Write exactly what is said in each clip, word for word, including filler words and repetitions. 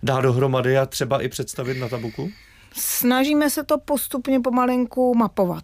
dát dohromady a třeba i představit na tabuku? Snažíme se to postupně pomalinku mapovat.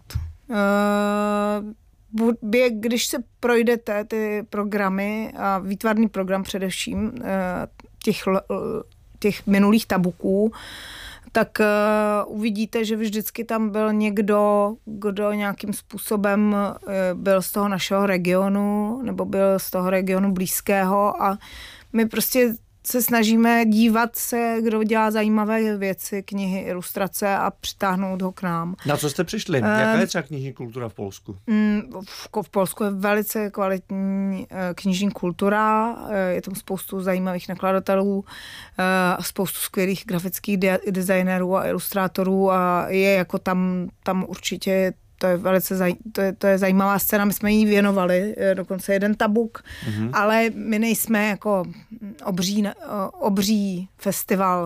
Bě, když se projdete ty programy a výtvarný program především těch, těch minulých tabuků, tak uh, uvidíte, že vždycky tam byl někdo, kdo nějakým způsobem uh, byl z toho našeho regionu nebo byl z toho regionu blízkého a my prostě se snažíme dívat se, kdo dělá zajímavé věci, knihy, ilustrace a přitáhnout ho k nám. Na co jste přišli? Uh, Jaká je třeba knižní kultura v Polsku? V, v Polsku je velice kvalitní uh, knižní kultura, uh, je tam spoustu zajímavých nakladatelů, uh, spoustu skvělých grafických de- designérů a ilustrátorů a je jako tam, tam určitě to je velice zaj, to je, to je zajímavá scéna, my jsme jí věnovali dokonce jeden tabuk, mm-hmm. ale my nejsme jako obří, obří festival,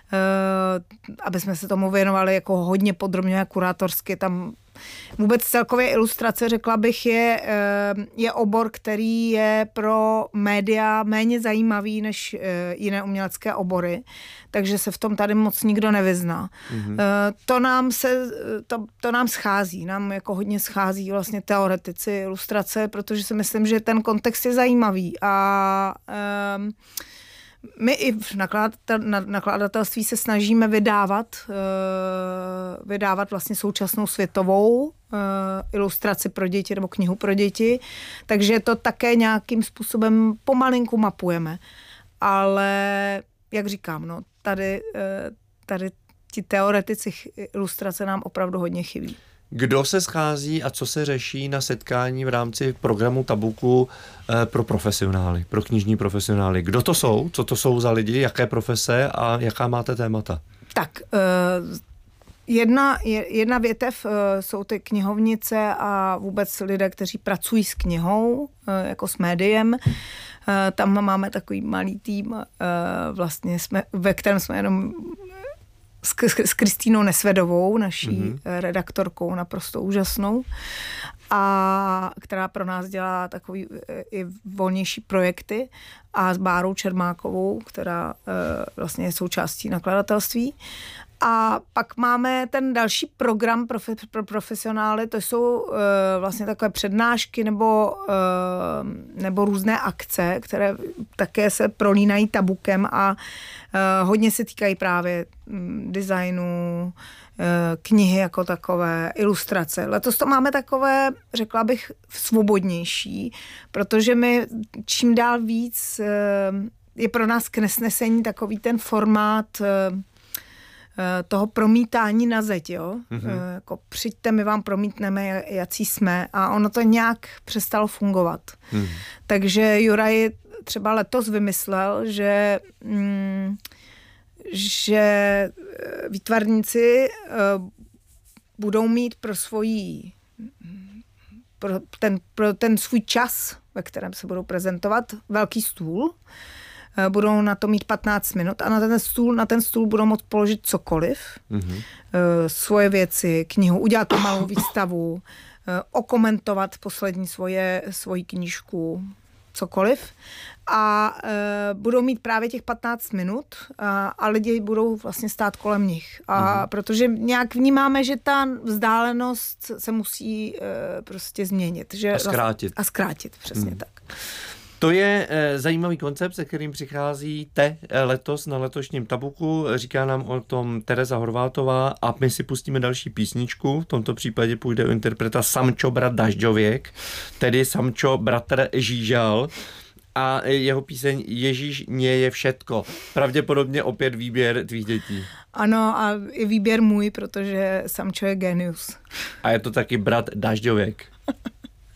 aby jsme se tomu věnovali jako hodně podrobně a kurátorsky. Tam vůbec celkově ilustrace, řekla bych, je, je obor, který je pro média méně zajímavý než jiné umělecké obory, takže se v tom tady moc nikdo nevyzná. Mm-hmm. To nám se, to, to nám schází, nám jako hodně schází vlastně teoretici ilustrace, protože si myslím, že ten kontext je zajímavý a um, my i v nakladatelství se snažíme vydávat, vydávat vlastně současnou světovou ilustraci pro děti nebo knihu pro děti, takže to také nějakým způsobem pomalinku mapujeme. Ale jak říkám, no, tady, tady ti teoretici ilustrace nám opravdu hodně chybí. Kdo se schází a co se řeší na setkání v rámci programu Tabuku pro profesionály, pro knižní profesionály? Kdo to jsou? Co to jsou za lidi? Jaké profese a jaká máte témata? Tak, jedna, jedna větev jsou ty knihovnice a vůbec lidé, kteří pracují s knihou, jako s médiem. Tam máme takový malý tým, vlastně jsme, ve kterém jsme jenom s, s Kristýnou Nesvedovou, naší mm-hmm. redaktorkou naprosto úžasnou, a která pro nás dělá takový i volnější projekty, a s Bárou Čermákovou, která vlastně je součástí nakladatelství. A pak máme ten další program pro, pro profesionály, to jsou uh, vlastně takové přednášky nebo, uh, nebo různé akce, které také se prolínají tabukem a uh, hodně se týkají právě um, designu, uh, knihy jako takové, ilustrace. Letos to máme takové, řekla bych, svobodnější, protože my čím dál víc uh, je pro nás k nesnesení takový ten formát uh, toho promítání na zeď, jo. Mm-hmm. Jako přijďte, my vám promítneme, jací jsme, a ono to nějak přestalo fungovat. Mm. Takže Juraj třeba letos vymyslel, že, mm, že výtvarníci uh, budou mít pro svojí pro ten, pro ten svůj čas, ve kterém se budou prezentovat, velký stůl. Budou na to mít patnáct minut a na ten stůl, na ten stůl budou moct položit cokoliv, mm-hmm. svoje věci, knihu, udělat tu malou výstavu, okomentovat poslední svoje, svoji knížku, cokoliv. A e, budou mít právě těch patnáct minut a, a lidi budou vlastně stát kolem nich. A mm-hmm. protože nějak vnímáme, že ta vzdálenost se musí e, prostě změnit. Že a zkrátit. A zkrátit, přesně mm. tak. To je e, zajímavý koncept, se kterým přicházíte letos na letošním Tabuku. Říká nám o tom Tereza Horvátová a my si pustíme další písničku. V tomto případě půjde o interpreta Samčo brat Dažďověk, tedy Samčo bratr Žížal. A jeho píseň Ježíš nie je všetko. Pravděpodobně opět výběr tvých dětí. Ano, a i výběr můj, protože Samčo je genius. A je to taky brat Dažďověk.